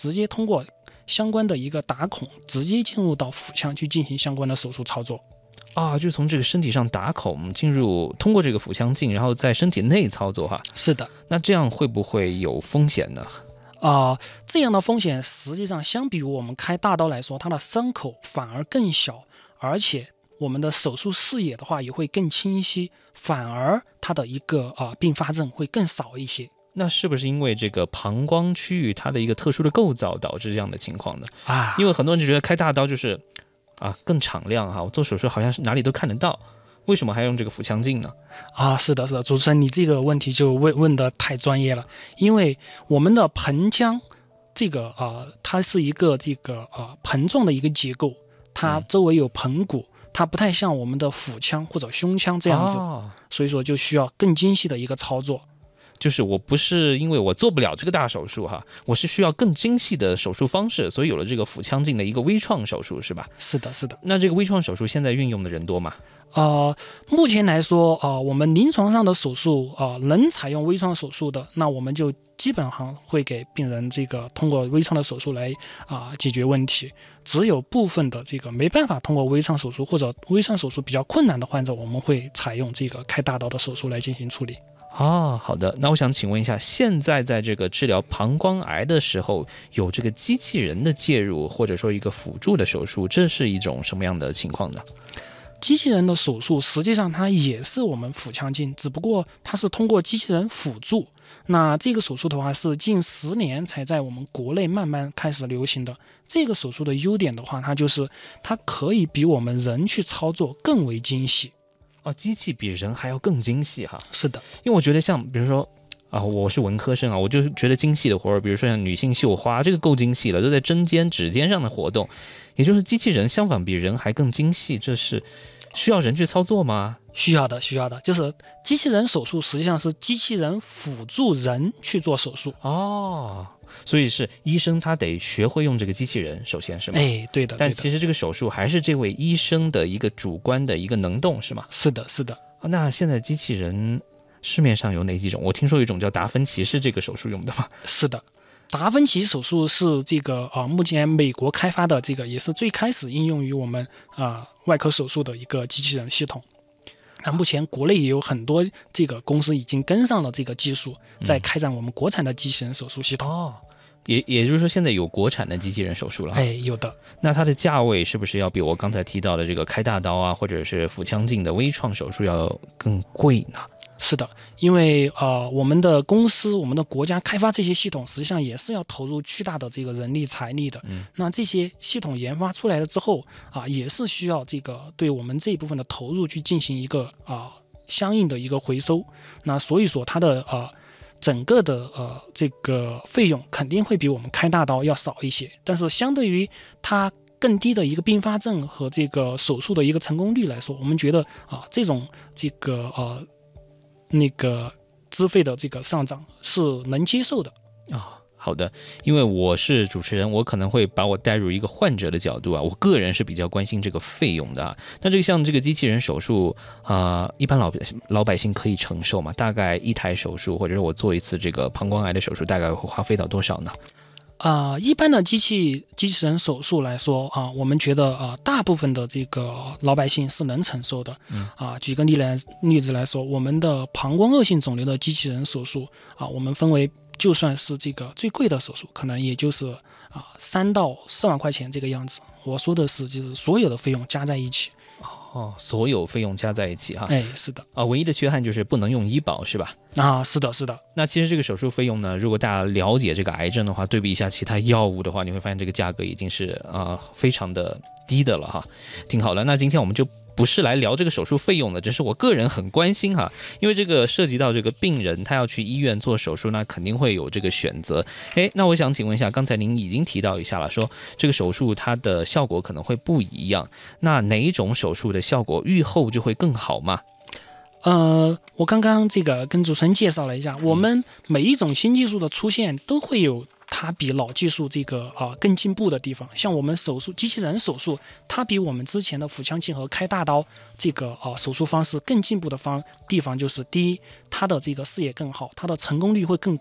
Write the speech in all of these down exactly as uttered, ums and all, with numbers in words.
直接通过相关的一个打孔，直接进入到腹腔去进行相关的手术操作。 啊，就从这个身体上打孔进入，通过这个腹腔镜，然后在身体内操作哈。 是的。 那这样会不会有风险呢？ 啊、呃，这样的风险实际上相比于我们开大刀来说，它的伤口反而更小，而且我们的手术视野的话也会更清晰，反而它的一个啊、呃、并发症会更少一些。 那是不是因为这个膀胱区域它的一个特殊的构造导致这样的情况呢？ 啊， 因为很多人就觉得开大刀就是啊更敞亮哈，我做手术好像是哪里都看得到，为什么还用这个腹腔镜呢？ 啊，是的，是的，主持人，你这个问题就问问的太专业了。因为我们的盆腔这个啊、呃，它是一个这个啊、呃、盆状的一个结构，它周围有盆骨，它不太像我们的腹腔或者胸腔这样子， 哦、 所以说就需要更精细的一个操作。 就是我不是因为我做不了这个大手术哈，我是需要更精细的手术方式，所以有了这个腹腔镜的一个微创手术，是吧？ 是的，是的。 那这个微创手术现在运用的人多吗？ 呃，目前来说，呃，我们临床上的手术，呃，能采用微创手术的，那我们就基本上会给病人这个通过微创的手术来啊、呃、解决问题。只有部分的这个没办法通过微创手术或者微创手术比较困难的患者，我们会采用这个开大刀的手术来进行处理。 啊，好的。那我想请问一下，现在在这个治疗膀胱癌的时候，有这个机器人的介入，或者说一个辅助的手术，这是一种什么样的情况呢？ 机器人的手术实际上它也是我们腹腔镜，只不过它是通过机器人辅助。那这个手术的话是近十年才在我们国内慢慢开始流行的。这个手术的优点的话，它就是它可以比我们人去操作更为精细。 哦，机器比人还要更精细哈。 是的， 因为我觉得像比如说啊，我是文科生啊，我就觉得精细的活儿，比如说像女性绣花，这个够精细了，都在针尖、指尖上的活动，也就是机器人相反比人还更精细，这是需要人去操作吗？ 需要的，需要的，就是机器人手术实际上是机器人辅助人去做手术。 哦，所以是医生他得学会用这个机器人，首先是吗？ 哎，对的。 但其实这个手术还是这位医生的一个主观的一个能动，是吗？ 是的，是的。 啊，那现在机器人市面上有哪几种？我听说有一种叫达芬奇，是这个手术用的吗？ 是的。达芬奇手术是这个啊、呃，目前美国开发的这个也是最开始应用于我们啊、呃、外科手术的一个机器人系统。那目前国内也有很多这个公司已经跟上了这个技术，在开展我们国产的机器人手术系统。 哦，也也就是说现在有国产的机器人手术了。 哎，有的。 那它的价位是不是要比我刚才提到的这个开大刀啊，或者是腹腔镜的微创手术要更贵呢？ 是的，因为呃，我们的公司、我们的国家开发这些系统，实际上也是要投入巨大的这个人力财力的。 嗯， 那这些系统研发出来了之后啊，也是需要这个对我们这一部分的投入去进行一个啊相应的一个回收。那所以说它的呃整个的呃这个费用肯定会比我们开大刀要少一些，但是相对于它更低的一个并发症和这个手术的一个成功率来说，我们觉得啊这种这个呃。那个资费的这个上涨是能接受的啊、哦。好的，因为我是主持人，我可能会把我带入一个患者的角度啊，我个人是比较关心这个费用的啊。那这个像这个机器人手术啊、呃，一般老老百姓可以承受吗？大概一台手术，或者是我做一次这个膀胱癌的手术，大概会花费到多少呢？ 啊、呃，一般的机器机器人手术来说啊、呃，我们觉得啊、呃，大部分的这个老百姓是能承受的。 嗯啊、呃，举个例来例子来说，我们的膀胱恶性肿瘤的机器人手术啊、呃，我们分为就算是这个最贵的手术，可能也就是啊三到四万块钱这个样子。我说的是就是所有的费用加在一起。 哦，所有费用加在一起哈。 哎，是的。 啊，唯一的缺憾就是不能用医保，是吧？ 啊，是的，是的。 那其实这个手术费用呢，如果大家了解这个癌症的话，对比一下其他药物的话，你会发现这个价格已经是啊、呃、非常的低的了哈，挺好的。那今天我们就不是来聊这个手术费用的，只是我个人很关心哈，因为这个涉及到这个病人他要去医院做手术，那肯定会有这个选择。诶，那我想请问一下，刚才您已经提到一下了，说这个手术它的效果可能会不一样，那哪一种手术的效果预后就会更好吗？ 呃，我刚刚这个跟主持人介绍了一下，我们每一种新技术的出现都会有它比老技术这个啊、呃、更进步的地方。像我们手术机器人手术，它比我们之前的腹腔镜和开大刀这个啊、呃、手术方式更进步的方地方就是，第一，它的这个视野更好，它的成功率会更高。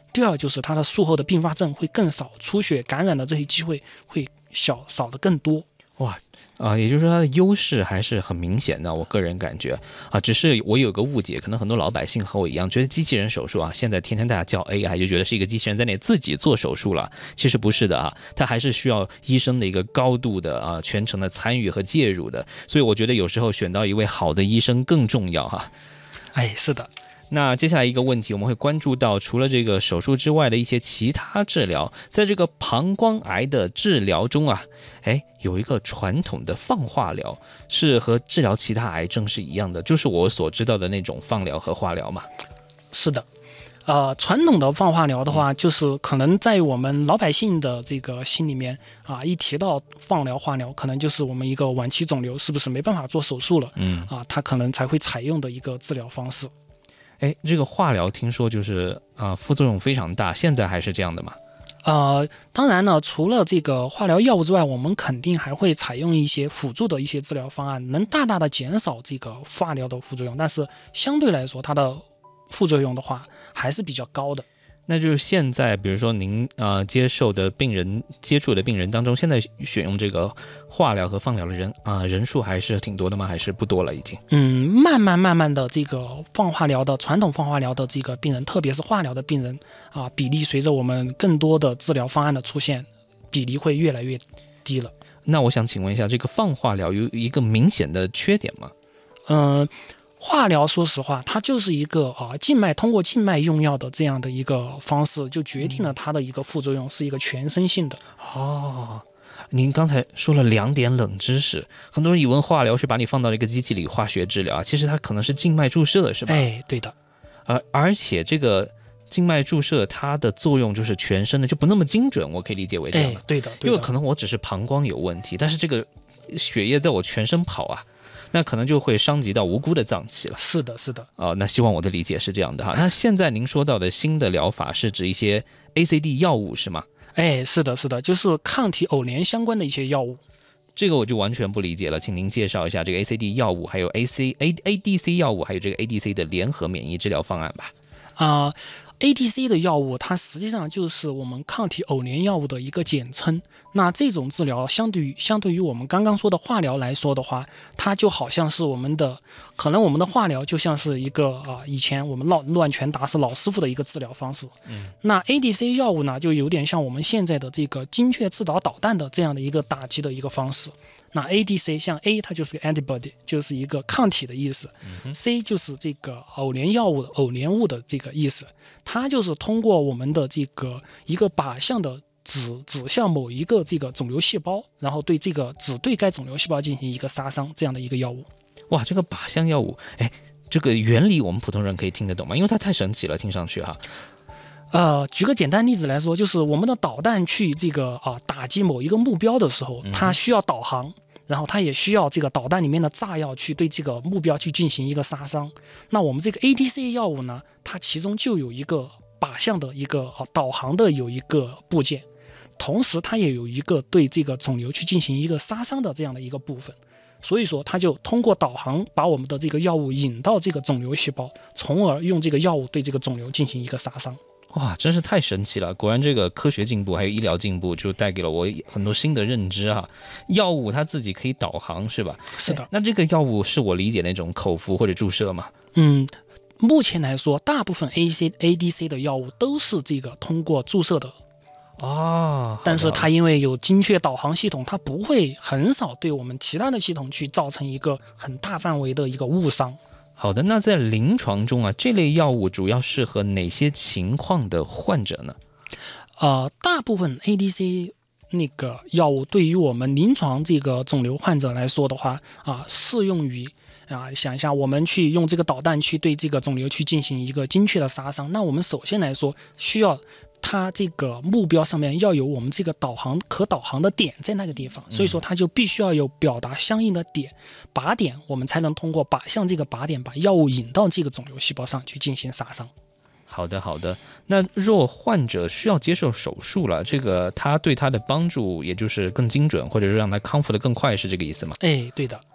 第二就是它的术后的并发症会更少，出血感染的这些机会会小少的更多。 哇啊、呃，也就是说它的优势还是很明显的，我个人感觉啊，只是我有个误解，可能很多老百姓和我一样，觉得机器人手术啊，现在天天大家叫 A I， 就觉得是一个机器人在那里自己做手术了，其实不是的啊，它还是需要医生的一个高度的啊全程的参与和介入的，所以我觉得有时候选到一位好的医生更重要哈。 哎，是的。 那接下来一个问题，我们会关注到除了这个手术之外的一些其他治疗，在这个膀胱癌的治疗中啊，哎，有一个传统的放化疗，是和治疗其他癌症是一样的，就是我所知道的那种放疗和化疗嘛。 是的，呃，传统的放化疗的话，就是可能在我们老百姓的这个心里面啊，一提到放疗、化疗，可能就是我们一个晚期肿瘤是不是没办法做手术了，嗯啊，它可能才会采用的一个治疗方式。 哎，这个化疗听说就是啊、呃、副作用非常大，现在还是这样的吗？ 呃，当然呢，除了这个化疗药物之外，我们肯定还会采用一些辅助的一些治疗方案，能大大的减少这个化疗的副作用，但是相对来说，它的副作用的话还是比较高的。 那就是现在，比如说您呃接受的病人接触的病人当中，现在选用这个化疗和放疗的人啊、呃、人数还是挺多的吗？还是不多了已经？ 嗯，慢慢慢慢的这个放化疗的传统放化疗的这个病人，特别是化疗的病人啊，比例随着我们更多的治疗方案的出现，比例会越来越低了。 那我想请问一下，这个放化疗有一个明显的缺点吗？ 嗯、呃。化疗说实话它就是一个啊静脉通过静脉用药的这样的一个方式，就决定了它的一个副作用是一个全身性的。 哦，您刚才说了两点冷知识，很多人以为化疗是把你放到一个机器里化学治疗，其实它可能是静脉注射，是吧？ 哎，对的。 而而且这个静脉注射它的作用就是全身的，就不那么精准，我可以理解为这样的。 哎，对的，对的。 因为可能我只是膀胱有问题，但是这个血液在我全身跑啊。那可能就会伤及到无辜的脏器了。 是的，是的。 哦，那希望我的理解是这样的哈。那现在您说到的新的疗法是指一些 A C D 药物是吗？ 哎，是的，是的，就是抗体偶联相关的一些药物。 这个我就完全不理解了，请您介绍一下这个 A C D 药物，还有 A C A A D C 药物，还有这个 A D C 的联合免疫治疗方案吧。 啊、呃、，A D C 的药物它实际上就是我们抗体偶联药物的一个简称。那这种治疗相对于相对于我们刚刚说的化疗来说的话，它就好像是我们的，可能我们的化疗就像是一个啊、呃、以前我们乱乱拳打死老师傅的一个治疗方式。嗯，那 A D C 药物呢，就有点像我们现在的这个精确制导导弹的这样的一个打击的一个方式。那 A D C 像 A 它就是个 antibody， 就是一个抗体的意思、嗯、C 就是这个偶联药物的偶联物的这个意思，它就是通过我们的这个一个靶向的指指向某一个这个肿瘤细胞，然后对这个只对该肿瘤细胞进行一个杀伤这样的一个药物。 哇，这个靶向药物，哎，这个原理我们普通人可以听得懂吗？因为它太神奇了，听上去哈。 呃，举个简单例子来说，就是我们的导弹去这个啊、呃、打击某一个目标的时候，它需要导航，然后它也需要这个导弹里面的炸药去对这个目标去进行一个杀伤。那我们这个 A D C 药物呢，它其中就有一个靶向的一个啊导航的有一个部件，同时它也有一个对这个肿瘤去进行一个杀伤的这样的一个部分。所以说它就通过导航把我们的这个药物引到这个肿瘤细胞，从而用这个药物对这个肿瘤进行一个杀伤。 哇，真是太神奇了！果然，这个科学进步还有医疗进步，就带给了我很多新的认知啊。药物它自己可以导航，是吧？ 是的。 那这个药物是我理解那种口服或者注射吗？ 嗯，目前来说，大部分 A C A D C 的药物都是这个通过注射的。 哦， 但是它因为有精确导航系统，它不会很少对我们其他的系统去造成一个很大范围的一个误伤。 好的，那在临床中啊，这类药物主要适合哪些情况的患者呢？ 呃，大部分 A D C 那个药物对于我们临床这个肿瘤患者来说的话啊、呃，适用于啊，想一下，我们去用这个导弹去对这个肿瘤去进行一个精确的杀伤，那我们首先来说需要它这个目标上面要有我们这个导航可导航的点在那个地方，所以说它就必须要有表达相应的点靶点，我们才能通过靶向这个靶点把药物引到这个肿瘤细胞上去进行杀伤。 好的好的，那若患者需要接受手术了，这个他对他的帮助也就是更精准，或者是让他康复的更快，是这个意思吗？ 哎，对的。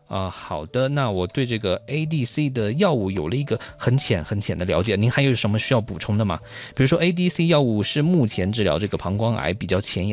啊、好的，那我对这个 A D C 的药物有了一个很浅很浅的了解，您还有什么需要补充的吗？比如说 A D C 药物是目前治疗这个膀胱癌比较前沿